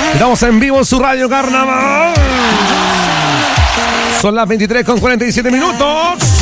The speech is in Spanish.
Estamos en vivo en su Radio Carnaval. Son las 23:47 minutos.